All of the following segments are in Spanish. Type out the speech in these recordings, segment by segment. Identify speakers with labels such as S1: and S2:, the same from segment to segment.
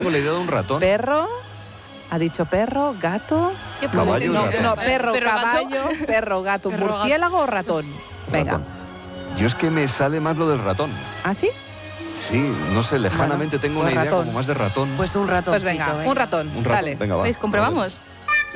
S1: la idea de un ratón.
S2: Perro, ha dicho perro, gato...
S3: ¿Qué
S1: Caballo,
S3: puede
S2: No,
S1: ratón.
S2: perro, caballo, perro, gato,
S3: Perro,
S2: murciélago o ratón. Venga.
S1: Ratón. Yo es que me sale más lo del ratón.
S2: ¿Ah, sí?
S1: Sí, no sé, lejanamente tengo
S2: pues
S1: una idea
S2: ratón.
S1: como más de ratón.
S4: Pues un ratón.
S2: Pues venga, un ratón.
S1: Un ratón,
S2: Dale.
S1: venga, va.
S3: ¿Veis? ¿Comprobamos?
S1: Sí.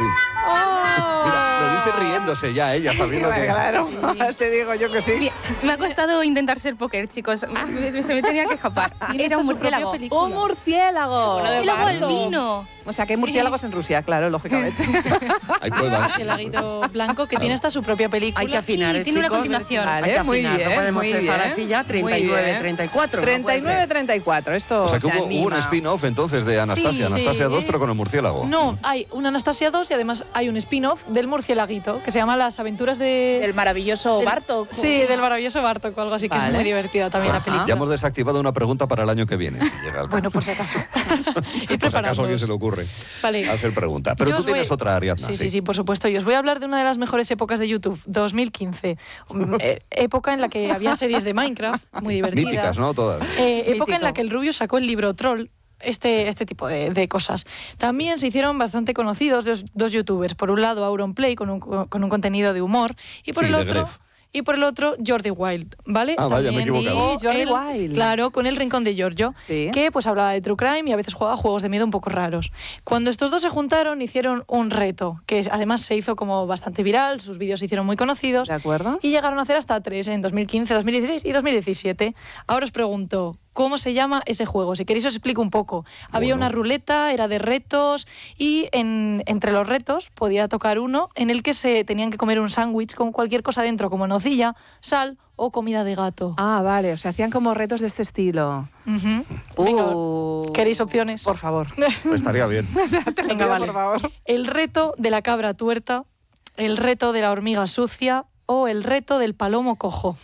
S1: Mira, lo dice riéndose ya ella, sabiendo que...
S2: Claro, te digo yo que sí.
S3: Bien, me ha costado intentar ser póker, chicos. Se me tenía que escapar. Era un murciélago.
S2: ¡Un murciélago!
S3: Y luego el vino.
S2: O sea, que hay murciélagos en Rusia, claro, lógicamente.
S1: Hay pruebas.
S5: Murciélaguito blanco que tiene hasta su propia película.
S4: Hay que afinar,
S3: Y tiene una
S4: chicos.
S3: continuación.
S2: Vale,
S4: Hay que
S2: muy
S4: afinar,
S2: bien,
S4: no podemos
S2: muy
S4: estar
S2: bien.
S4: así ya.
S2: Muy
S4: 39,
S2: bien.
S4: 34. no puede ser.
S2: 39-34, esto
S1: O sea, que
S2: se
S1: hubo un
S2: anima.
S1: spin-off entonces de Anastasia.
S5: Sí,
S1: Anastasia
S5: sí.
S1: 2, pero con el murciélago.
S5: No, hay una Anastasia 2 y además hay un spin-off del murciélaguito que se llama Las aventuras de...
S6: Del maravilloso
S5: del-
S6: Bartok.
S5: Sí, del maravilloso Bartok o algo así, que
S2: Vale.
S5: es muy divertida también la
S1: Ya
S5: película.
S1: hemos desactivado una pregunta para el año que viene, si llega el
S5: Bueno,
S1: caso.
S5: por si acaso. Y
S1: Por si acaso a alguien se le ocurre
S5: Vale.
S1: hacer pregunta. Pero
S5: Yo
S1: tú
S5: os voy-
S1: tienes otra, Ariadna.
S5: Sí, por supuesto. Y os voy a hablar de una de las mejores épocas de YouTube, 2015. Época en la que había series de Minecraft muy divertidas.
S1: Míticas, ¿no? Todas.
S5: Época en
S2: Mítico.
S5: la que el Rubius sacó el libro Troll. Este tipo de cosas. También se hicieron bastante conocidos dos youtubers. Por un lado, Auronplay, con un contenido de humor. Y por
S1: Sí,
S5: el
S1: de
S5: otro...
S1: Gref.
S5: Y por el otro, Jordi Wild, ¿vale?
S1: Ah, vaya, me he
S5: También-
S1: equivocado.
S2: Sí, Jordi
S5: él,
S2: Wild.
S5: Claro, con El Rincón de Giorgio,
S2: Sí.
S5: que pues hablaba de true crime y a veces jugaba juegos de miedo un poco raros. Cuando estos dos se juntaron, hicieron un reto, que además se hizo como bastante viral, sus vídeos se hicieron muy conocidos.
S2: ¿De acuerdo?
S5: Y llegaron a hacer hasta 3 en 2015, 2016 y 2017. Ahora os pregunto, ¿cómo se llama ese juego? Si queréis os explico un poco. Había
S1: Bueno.
S5: una ruleta, era de retos y entre los retos podía tocar uno en el que se tenían que comer un sándwich con cualquier cosa dentro, como nocilla, sal o comida de gato.
S2: Ah, vale, o sea, hacían como retos de este estilo.
S5: Ujú. Venga, ¿queréis opciones?
S2: Por favor.
S1: Pues estaría bien.
S5: Venga, vale.
S2: Por favor.
S5: El reto de la cabra tuerta, el reto de la hormiga sucia o el reto del palomo cojo.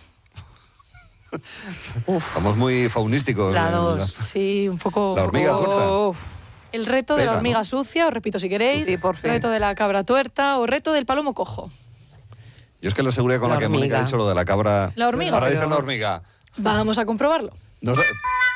S1: Estamos muy faunísticos.
S4: La dos.
S5: Sí, un poco...
S1: La hormiga tuerta.
S2: Uf.
S5: El reto de
S1: Pega,
S5: la hormiga
S1: ¿no?
S5: sucia, os repito si queréis.
S2: Sí, por fin.
S5: Reto de la cabra tuerta o reto del palomo cojo.
S1: Yo es que la seguridad con la,
S4: La
S1: que Mónica
S4: hormiga.
S1: ha dicho lo de la cabra...
S5: La hormiga.
S1: Ahora
S5: Pero-
S1: dice la hormiga.
S5: Vamos a comprobarlo.
S1: No sé.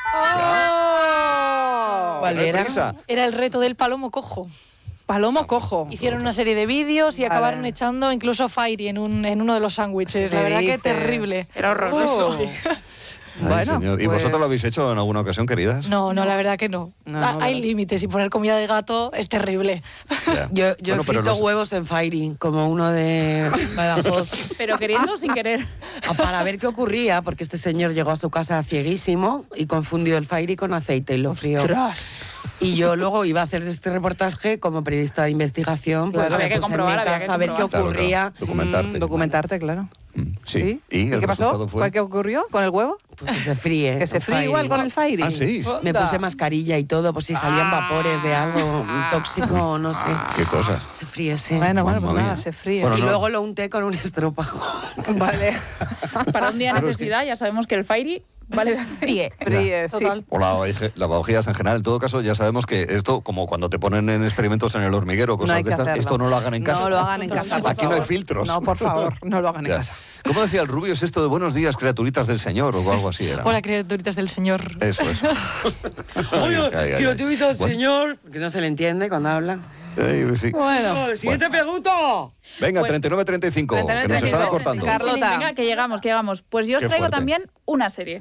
S2: ¡Oh!
S4: ¿Cuál
S1: No hay
S4: era?
S1: prisa.
S5: Era el reto del palomo cojo.
S2: Palomo cojo.
S5: Hicieron una serie de vídeos y
S2: Vale.
S5: acabaron echando incluso Fairy en uno de los sándwiches. La
S2: ¿Qué
S5: verdad que
S2: dices?
S5: terrible.
S6: Era horroroso.
S1: Ay,
S2: Bueno,
S1: señor. ¿Y
S2: pues-
S1: vosotros lo habéis hecho en alguna ocasión, queridas?
S5: No, la verdad que no.
S2: No, no,
S5: Hay
S2: no.
S5: límites y poner comida de gato es terrible.
S1: Ya.
S4: Yo
S1: Bueno,
S4: he
S1: pero
S4: frito
S1: los-
S4: huevos en Fairy, como uno de Badajoz,
S6: Pero queriendo o sin querer.
S4: para ver qué ocurría, porque este señor llegó a su casa cieguísimo y confundió el Fairy con aceite y lo frió.
S2: ¡Ostras!
S4: Y yo luego iba a hacer este reportaje como periodista de investigación, pues
S6: Claro, había
S4: me
S6: que
S4: puse en
S6: comprobar,
S4: mi
S6: había que
S4: casa a ver qué
S6: comprobar.
S4: ocurría.
S1: Claro, documentarte.
S2: Documentarte, claro.
S1: Sí. ¿Y el
S2: qué pasó?
S1: resultado fue?
S2: ¿Qué ocurrió con el huevo?
S4: Pues que se fríe.
S2: Que se
S4: el
S2: fríe
S4: Fairy.
S2: igual con el Fairy.
S1: Ah, sí.
S4: Me
S2: Onda.
S4: puse mascarilla y todo, por si salían vapores de algo tóxico o no sé.
S1: Qué cosas.
S4: Se fríe, sí.
S2: Bueno, pues
S1: Mamma
S2: nada,
S1: mía.
S2: se fríe.
S1: Bueno,
S4: y
S1: no.
S4: luego lo unté con un estropajo.
S2: Vale.
S6: Para un día de
S1: Pero es que-
S6: necesidad ya sabemos que el Fairy vale de hacer.
S2: Fríe, sí.
S5: Total.
S1: O lavavajillas en general. En todo caso, ya sabemos que esto, como cuando te ponen en experimentos en el hormiguero, cosas
S2: No hay
S1: de
S2: que
S1: estas,
S2: hacerlo.
S1: esto no lo hagan en casa.
S2: No lo hagan en casa, por
S1: Aquí no hay
S2: favor.
S1: filtros.
S2: No, por favor, no lo hagan en
S1: Ya.
S2: casa.
S1: ¿Cómo decía el Rubio? ¿Es esto de buenos días, criaturitas del Señor? O algo así era.
S5: Hola, criaturitas del Señor.
S1: Eso.
S4: Oye,
S1: Ay, ay, ay.
S4: criaturita del
S1: Bueno.
S4: señor, que no se le entiende cuando habla.
S1: Ay, sí.
S2: Bueno.
S4: Siguiente pregunta.
S1: Venga,
S6: Pues-
S1: 39-35, que nos están acortando.
S2: Carlota.
S6: Venga, que llegamos. Pues yo os
S1: Qué
S6: traigo
S1: fuerte.
S6: también una serie.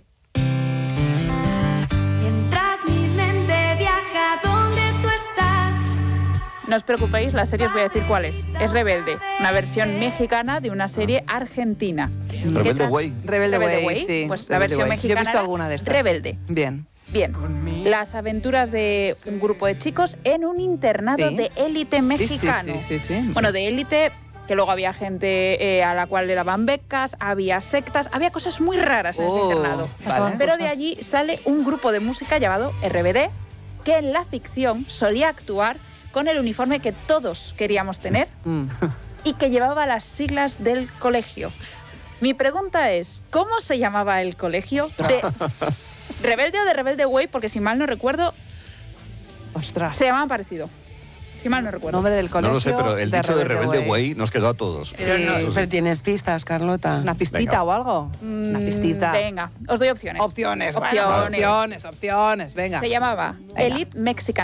S7: Mientras mi mente viaja donde tú estás.
S6: No os preocupéis, la serie os voy a decir cuál es. Es Rebelde, una versión mexicana de una serie argentina.
S1: Rebelde
S6: ¿Qué tras-
S1: Way.
S2: Rebelde Way, sí.
S6: Pues la
S2: Rebelde
S6: versión
S2: Way.
S6: mexicana
S2: Yo he visto
S6: era
S2: alguna de estas.
S6: Rebelde.
S2: Bien.
S6: Bien, las aventuras de un grupo de chicos en un internado
S2: Sí.
S6: de élite mexicano.
S2: Sí.
S6: Bueno, de élite, que luego había gente a la cual le daban becas, había sectas, había cosas muy raras en ese
S2: Oh,
S6: internado.
S2: vale.
S6: Pero de allí sale un grupo de música llamado RBD, que en la ficción solía actuar con el uniforme que todos queríamos tener
S2: Mm.
S6: y que llevaba las siglas del colegio. Mi pregunta es, ¿cómo se llamaba el colegio? ¿De Rebelde o de Rebelde Way? Porque si mal no recuerdo,
S2: Ostras.
S6: se llamaban parecido. si mal no recuerdo.
S2: Nombre del colegio.
S1: No lo sé, pero el dicho de Rebelde Way nos quedó a todos.
S4: Sí, pero tienes pistas, Carlota.
S2: ¿Una pistita
S1: Venga.
S2: o algo? Una pistita.
S6: Venga, os doy opciones.
S2: Opciones.
S6: Opciones.
S2: Bueno, opciones. Venga.
S6: Se llamaba Elite Mexican